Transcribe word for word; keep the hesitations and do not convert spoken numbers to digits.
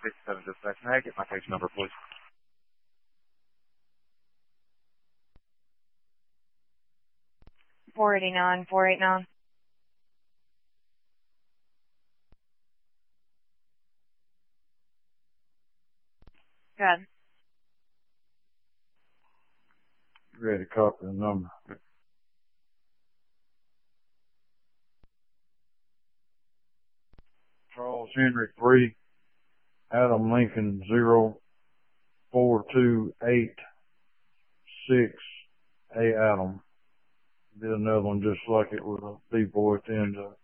fifty-seven dispatch. May I get my case number, please? four eighty-nine, four eighty-nine. Good. Ready to copy the number. Charles Henry three, Adam Lincoln zero, four two eight six, A Adam. Did another one just like it with a B boy at the end of it.